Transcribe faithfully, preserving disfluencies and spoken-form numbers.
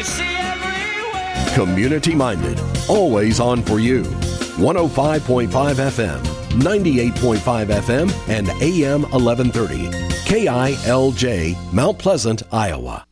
you see everywhere. Community-minded, always on for you. one oh five point five F M, ninety-eight point five F M, and A M eleven thirty. K I L J, Mount Pleasant, Iowa.